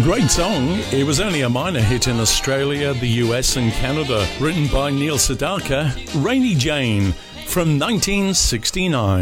Great song. It was only a minor hit in Australia, the US and Canada. Written by Neil Sedaka, Rainy Jane from 1969.